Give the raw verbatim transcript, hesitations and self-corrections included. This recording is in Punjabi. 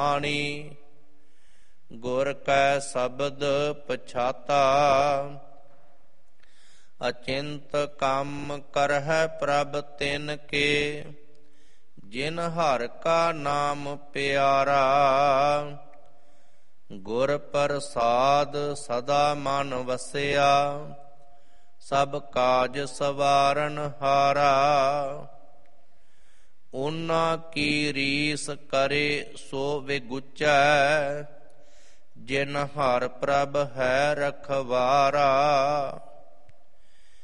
ਆਣੀ। ਗੁਰ ਕੈ ਸ਼ਬਦ ਪਛਾਤਾ ਅਚਿੰਤ ਕੰਮ ਕਰਹਿ ਪ੍ਰਭ ਤਿਨ ਕੇ। ਜਿਨ ਹਰਿ ਕਾ ਨਾਮ ਪਿਆਰਾ ਗੁਰ ਪ੍ਰਸਾਦ ਸਦਾ ਮਨ ਵਸਿਆ। ਸਭ ਕਾਜ ਸਵਾਰਨ ਹਾਰਾ ਉਹਨਾਂ ਕੀ ਰੀਸ ਕਰੇ ਸੋ ਵਿਗੁਚੈ। ਜਿਨ ਹਰਿ ਪ੍ਰਭ ਹੈ ਰਖਵਾਰਾ